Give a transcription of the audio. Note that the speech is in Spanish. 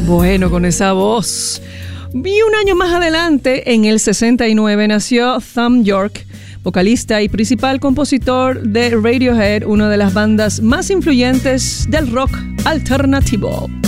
Bueno, con esa voz. Y un año más adelante, en el 69, nació Thom Yorke, vocalista y principal compositor de Radiohead, una de las bandas más influyentes del rock alternativo.